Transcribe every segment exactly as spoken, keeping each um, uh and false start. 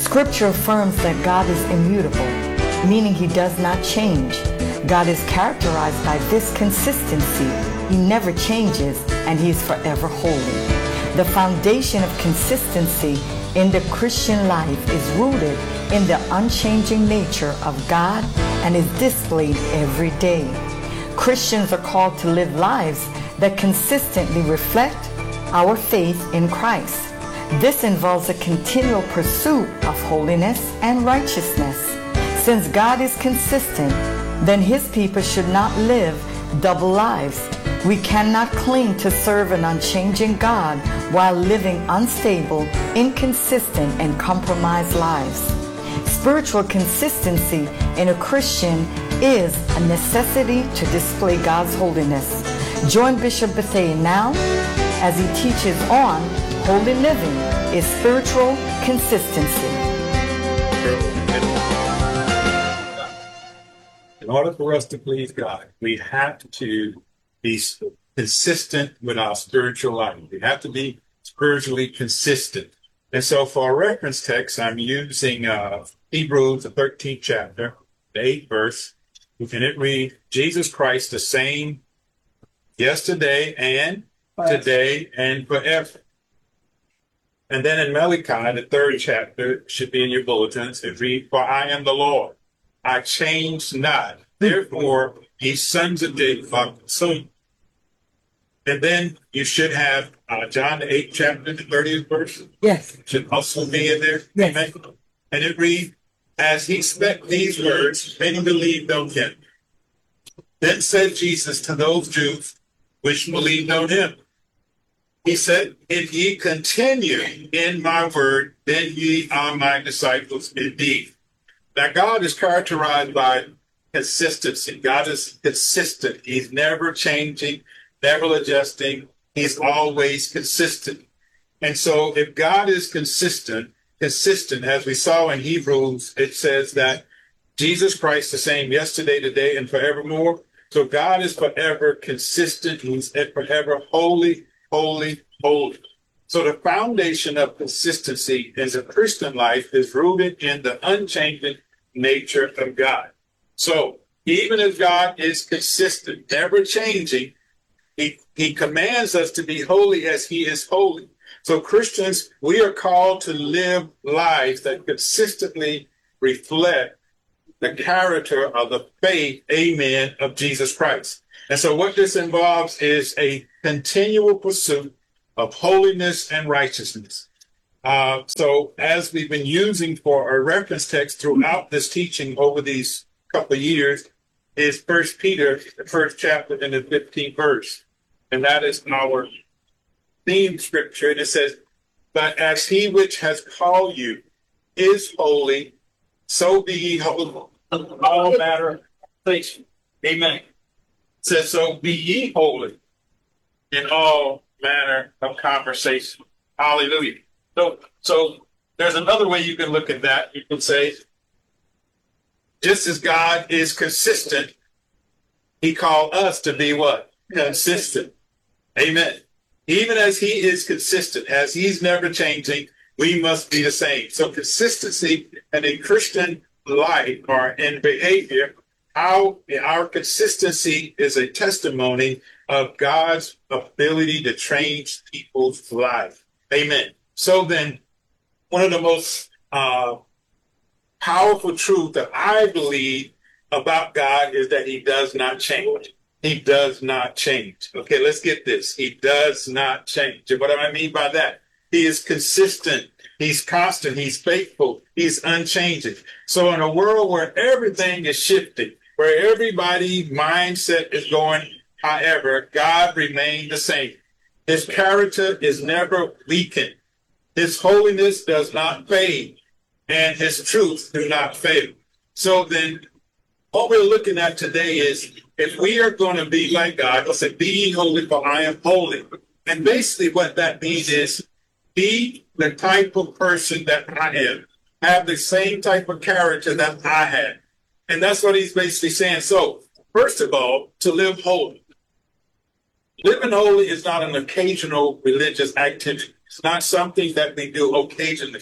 Scripture affirms that God is immutable, meaning he does not change. God is characterized by this consistency. He never changes, and he is forever holy. The foundation of consistency in the Christian life is rooted in the unchanging nature of God and is displayed every day. Christians are called to live lives that consistently reflect our faith in Christ. This involves a continual pursuit of holiness and righteousness. Since God is consistent, then his people should not live double lives. We cannot claim to serve an unchanging God while living unstable, inconsistent, and compromised lives. Spiritual consistency in a Christian is a necessity to display God's holiness. Join Bishop Bethea now as he teaches on holy living is spiritual consistency. In order for us to please God, we have to be consistent with our spiritual life. We have to be spiritually consistent. And so for a reference text, I'm using uh, Hebrews, the thirteenth chapter, the eighth verse. And it reads, Jesus Christ the same yesterday and today and forever. And then in Malachi, the third chapter, should be in your bulletins, it reads, for I am the Lord, I change not. Therefore, ye sons of David are consumed. And then you should have uh, John the eighth chapter, the thirtieth verse. Yes. Should also be in there. Yes. Amen. And it reads, as he spake these words, many believed on him. Then said Jesus to those Jews which believed on him, he said, if ye continue in my word, then ye are my disciples indeed. Now, God is characterized by consistency. God is consistent. He's never changing, never adjusting. He's always consistent. And so if God is consistent, consistent, as we saw in Hebrews, it says that Jesus Christ the same yesterday, today, and forevermore. So God is forever consistent. He's forever holy, holy, holy. So the foundation of consistency in the Christian life is rooted in the unchanging nature of God. So even as God is consistent, never changing, he, he commands us to be holy as he is holy. So Christians, we are called to live lives that consistently reflect the character of the faith, amen, of Jesus Christ. And so what this involves is a continual pursuit of holiness and righteousness. Uh, so as we've been using for our reference text throughout this teaching over these couple of years is First Peter, the first chapter and the fifteenth verse. And that is our theme scripture. And it says, but as he which has called you is holy, so be ye holy in all matter of conversation. Amen. It says, so be ye holy in all manner of conversation. Hallelujah. So, so there's another way you can look at that. You can say, just as God is consistent, he called us to be what? Consistent. Amen. Even as he is consistent, as he's never changing, we must be the same. So consistency in a Christian life or in behavior, our, our consistency is a testimony of God's ability to change people's lives. Amen. So then, one of the most uh, powerful truths that I believe about God is that he does not change. He does not change. Okay, let's get this. He does not change. And what do I mean by that? He is consistent. He's constant. He's faithful. He's unchanging. So in a world where everything is shifting, where everybody's mindset is going, however, God remained the same. His character is never weakened. His holiness does not fade, and his truth do not fail. So then what we're looking at today is if we are going to be like God, let's say, be ye holy, for I am holy. And basically what that means is be the type of person that I am. Have the same type of character that I have. And that's what he's basically saying. So, first of all, to live holy. Living holy is not an occasional religious activity. It's not something that we do occasionally.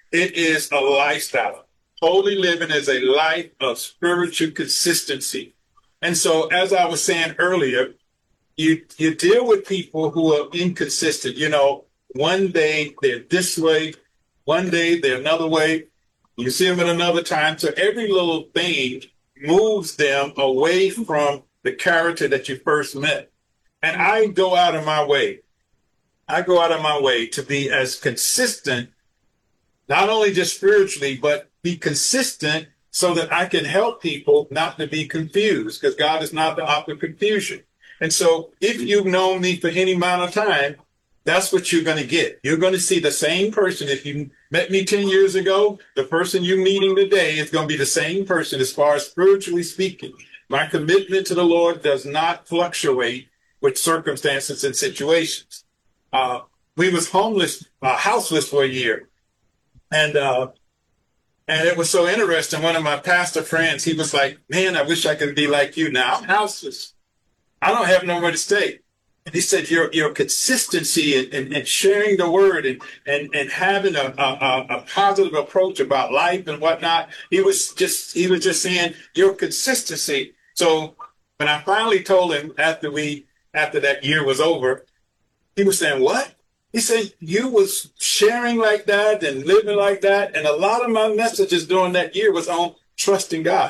It is a lifestyle. Holy living is a life of spiritual consistency. And so, as I was saying earlier, you you deal with people who are inconsistent. You know, one day they're this way, one day they're another way. You see them at another time. So every little thing moves them away from the character that you first met. And I go out of my way. I go out of my way to be as consistent, not only just spiritually, but be consistent so that I can help people not to be confused, because God is not the author of confusion. And so if you've known me for any amount of time, that's what you're going to get. You're going to see the same person. If you met me ten years ago, the person you're meeting today is going to be the same person as far as spiritually speaking. My commitment to the Lord does not fluctuate with circumstances and situations. Uh, we was homeless, uh, houseless for a year. And, uh, and it was so interesting. One of my pastor friends, he was like, man, I wish I could be like you now. I'm houseless. I don't have nowhere to stay. And he said, your, your consistency in, in, in sharing the word and, and, and having a, a, a positive approach about life and whatnot. He was just, he was just saying your consistency. So when I finally told him after we, after that year was over, he was saying, what? He said, you was sharing like that and living like that. And a lot of my messages during that year was on trusting God,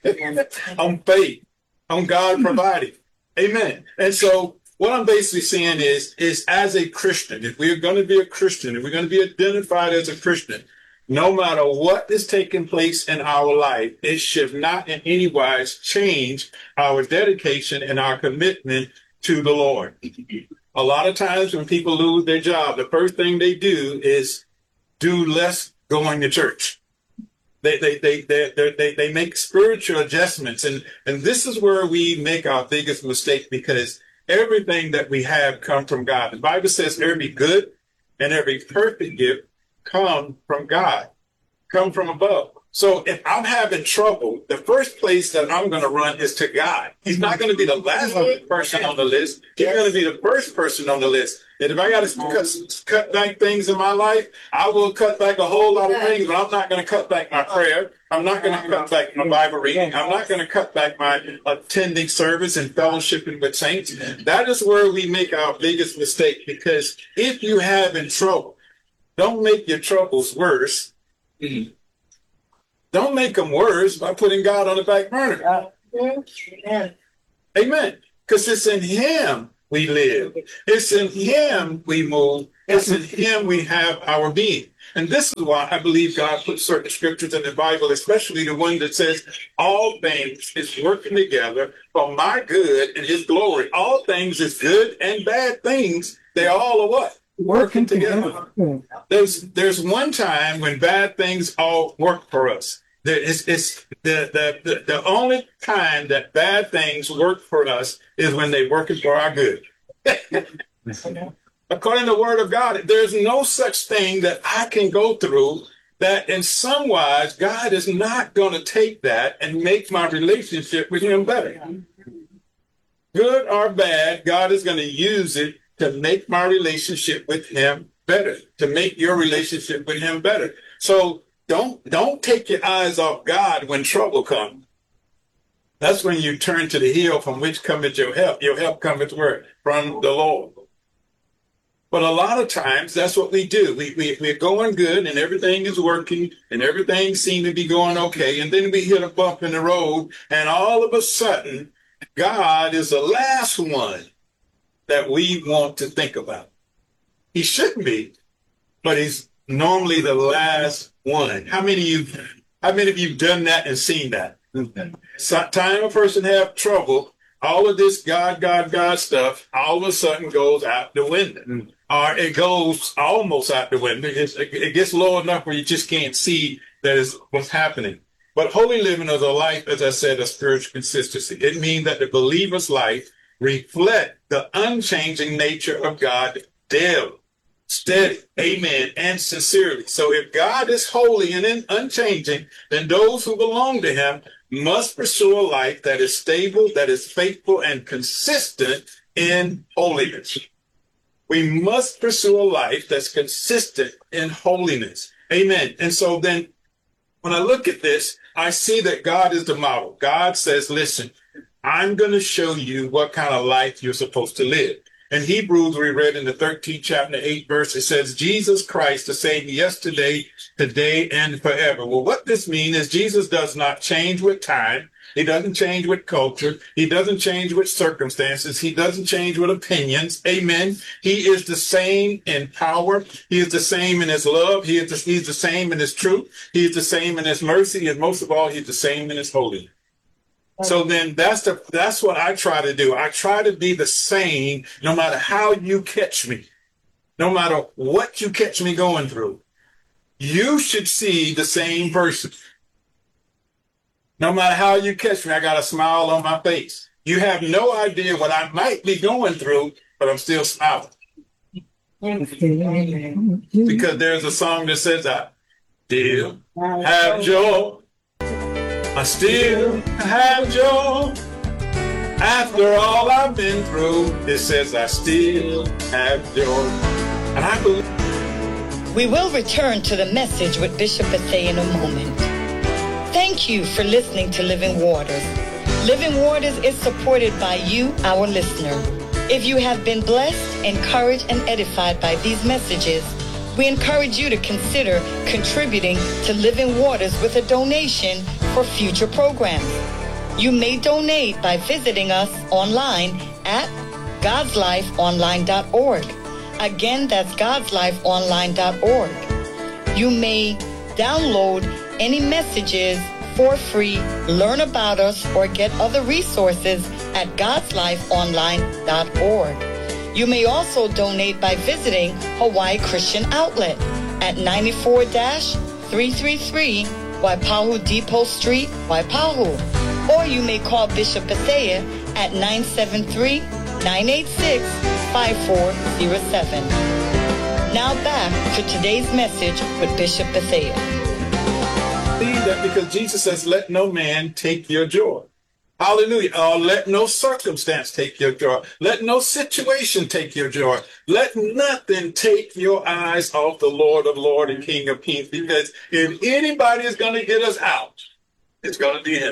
on faith, on God providing. Amen. And so what I'm basically saying is, is as a Christian, if we're going to be a Christian, if we're going to be identified as a Christian, no matter what is taking place in our life, it should not in any wise change our dedication and our commitment to the Lord. A lot of times when people lose their job, the first thing they do is do less going to church. They they they they they, they, they make spiritual adjustments. And, and this is where we make our biggest mistake, because everything that we have come from God. The Bible says every good and every perfect gift come from God, come from above. So if I'm having trouble, the first place that I'm going to run is to God. He's not going to be the last person on the list. He's going to be the first person on the list. And if I got to cut, cut back things in my life, I will cut back a whole lot of things, but I'm not going to cut back my prayer. I'm not going to cut back my Bible reading. I'm not going to cut back my attending service and fellowshipping with saints. That is where we make our biggest mistake, because if you have in trouble, don't make your troubles worse. Mm-hmm. Don't make them worse by putting God on the back burner. Amen. Amen. Because it's in Him we live. It's in Him we move. It's in Him we have our being. And this is why I believe God put certain scriptures in the Bible, especially the one that says all things is working together for my good and His glory. All things is good and bad things. They all are what? Working together. There's there's one time when bad things all work for us. There is it's the, the the the only time that bad things work for us is when they're working for our good. According to the Word of God, there's no such thing that I can go through that in some wise God is not going to take that and make my relationship with Him better. Good or bad, God is going to use it to make my relationship with Him better, to make your relationship with Him better. So don't don't take your eyes off God when trouble comes. That's when you turn to the hill from which cometh your help. Your help cometh where? From the Lord. But a lot of times that's what we do. We, we, we're going good and everything is working and everything seems to be going okay. And then we hit a bump in the road and all of a sudden God is the last one that we want to think about. He shouldn't be, but He's normally the last one. How many of you, how many of you done that and seen that? Time a person have trouble, all of this God, God, God stuff, all of a sudden goes out the window. Mm. Or it goes almost out the window. It's, it gets low enough where you just can't see that is what's happening. But holy living is a life, as I said, of spiritual consistency. It means that the believer's life reflect the unchanging nature of God daily, steady, amen, and sincerely. So if God is holy and unchanging, then those who belong to Him must pursue a life that is stable, that is faithful, and consistent in holiness. We must pursue a life that's consistent in holiness. Amen. And so then when I look at this, I see that God is the model. God says, listen, I'm going to show you what kind of life you're supposed to live. In Hebrews, we read in the thirteenth chapter, eighth verse, it says, Jesus Christ the same yesterday, today, and forever. Well, what this means is Jesus does not change with time. He doesn't change with culture. He doesn't change with circumstances. He doesn't change with opinions. Amen. He is the same in power. He is the same in his love. He is the, he's the same in his truth. He is the same in his mercy. And most of all, he's the same in his holiness. So then that's the, that's what I try to do. I try to be the same no matter how you catch me, no matter what you catch me going through. You should see the same person. No matter how you catch me, I got a smile on my face. You have no idea what I might be going through, but I'm still smiling. Because there's a song that says, I still have joy. I still have joy. After all I've been through, it says I still have joy. And I believe. We will return to the message with Bishop Bethea in a moment. Thank you for listening to Living Waters. Living Waters is supported by you, our listener. If you have been blessed, encouraged, and edified by these messages, we encourage you to consider contributing to Living Waters with a donation for future programs. You may donate by visiting us online at gods life online dot org. Again, that's gods life online dot org. You may download any messages for free, learn about us, or get other resources at gods life online dot org. You may also donate by visiting Hawaii Christian Outlet at ninety-four three thirty-three Waipahu Depot Street, Waipahu. Or you may call Bishop Bethea at nine seven three, nine eight six, five four zero seven. Now back to today's message with Bishop Bethea. Believe that because Jesus says, let no man take your joy. Hallelujah. Or let no circumstance take your joy. Let no situation take your joy. Let nothing take your eyes off the Lord of Lords and King of Kings. Because if anybody is going to get us out, it's going to be him.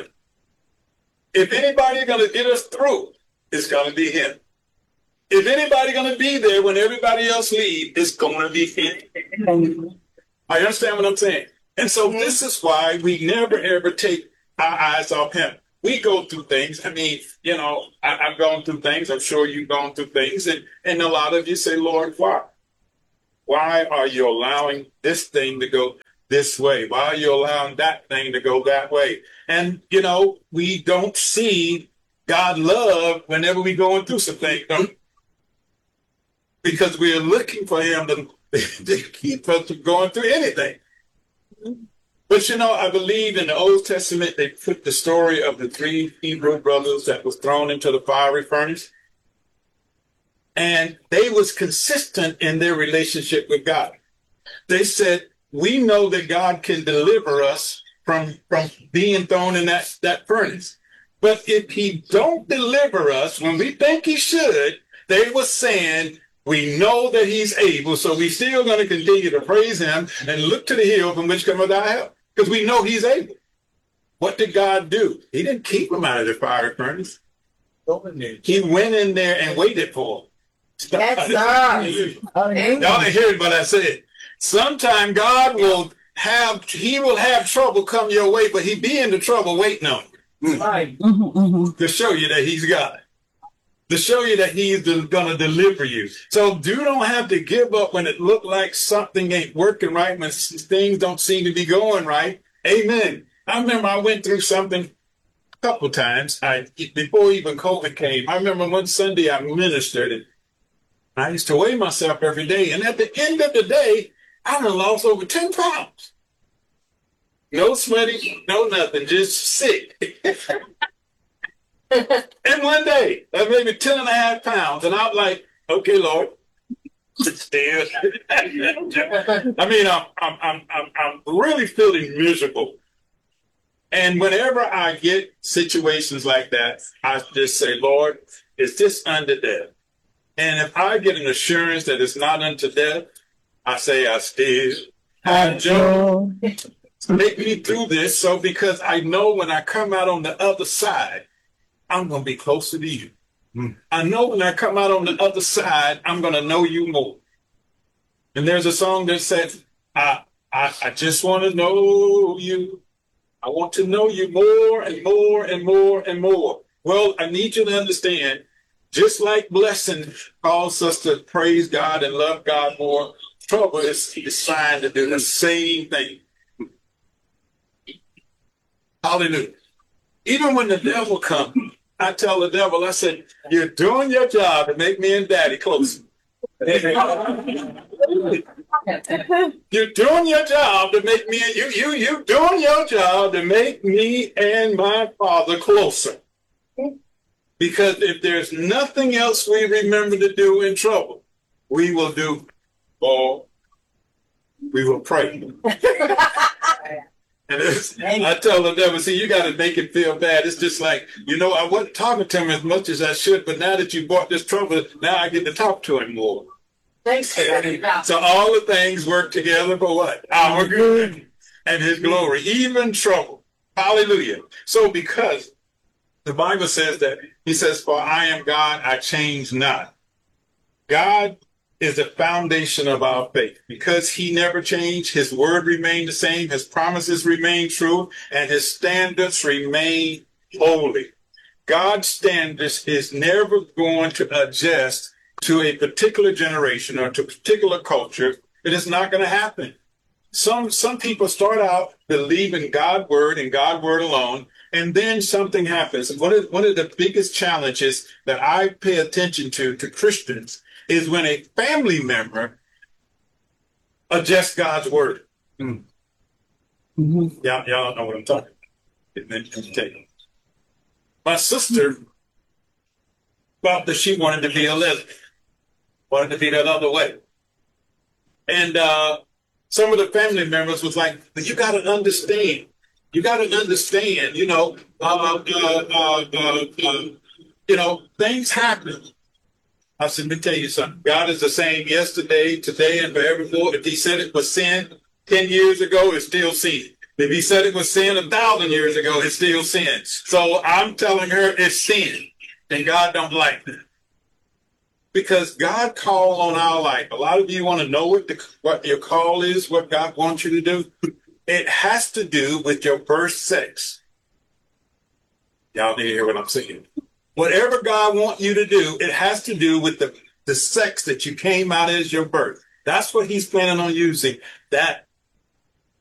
If anybody is going to get us through, it's going to be him. If anybody going to be there when everybody else leaves, it's going to be him. I understand what I'm saying. And so this is why we never, ever take our eyes off him. We go through things. I mean, you know, I, I've gone through things. I'm sure you've gone through things. And, and a lot of you say, Lord, why? Why are you allowing this thing to go this way? Why are you allowing that thing to go that way? And, you know, we don't see God love whenever we're going through some things, don't we? Because we're looking for him to, to keep us from going through anything. But, you know, I believe in the Old Testament, they put the story of the three Hebrew brothers that was thrown into the fiery furnace. And they was consistent in their relationship with God. They said, we know that God can deliver us from, from being thrown in that, that furnace. But if he don't deliver us when we think he should, they were saying, we know that he's able, so we still going to continue to praise him and look to the hill from which cometh our help. Because we know he's able. What did God do? He didn't keep them out of the fire furnace. He went in there and waited for them. That's right. Y'all didn't hear what I said. Sometime God will have, he will have trouble come your way, but he be in the trouble waiting on you. Right. Mm-hmm, mm-hmm. To show you that he's God. To show you that he's going to deliver you. So you don't have to give up when it look like something ain't working right, when things don't seem to be going right. Amen. I remember I went through something a couple times. I before even COVID came. I remember one Sunday I ministered, and I used to weigh myself every day. And at the end of the day, I done lost over ten pounds. No sweating, no nothing, just sick. And one day, that made me ten and a half pounds. And I'm like, okay, Lord, still. I mean, I'm, I'm, I'm, I'm, I'm really feeling miserable. And whenever I get situations like that, I just say, Lord, is this unto death? And if I get an assurance that it's not unto death, I say I still have joy. Make me through this, so because I know when I come out on the other side, I'm going to be closer to you. Mm. I know when I come out on the other side, I'm going to know you more. And there's a song that says, I, I, I just want to know you. I want to know you more and more and more and more. Well, I need you to understand, just like blessing calls us to praise God and love God more, trouble is designed to do the same thing. Hallelujah. Even when the devil comes, I tell the devil, I said, you're doing your job to make me and daddy closer. You're doing your job to make me and you, you, you doing your job to make me and my father closer. Because if there's nothing else we remember to do in trouble, we will do all. We will pray. And I tell the devil, see, you got to make it feel bad. It's just like, you know, I wasn't talking to him as much as I should, but now that you brought this trouble, now I get to talk to him more. Thanks. So all the things work together for what? Our good and his glory, even trouble. Hallelujah. So because the Bible says that, he says, for I am God, I change not. God is the foundation of our faith. Because he never changed, his word remained the same, his promises remain true, and his standards remain holy. God's standards is never going to adjust to a particular generation or to a particular culture. It is not going to happen. Some, some people start out believing God's word and God's word alone, and then something happens. One of, one of the biggest challenges that I pay attention to, to Christians, is when a family member adjusts God's word. Mm. Mm-hmm. Y'all, y'all know what I'm talking about. My sister thought that she wanted to be a lesbian, wanted to be that other way. And uh, some of the family members was like, but you got to understand. You got to understand, you know, uh, uh, uh, uh, uh, you know, things happen. I said, let me tell you something. God is the same yesterday, today, and forevermore. If he said it was sin ten years ago, it's still sin. If he said it was sin a thousand years ago, it's still sin. So I'm telling her it's sin, and God don't like that. Because God called on our life. A lot of you want to know what, the, what your call is, what God wants you to do. It has to do with your birth sex. Y'all need to hear what I'm saying. Whatever God wants you to do, it has to do with the, the sex that you came out as your birth. That's what he's planning on using, that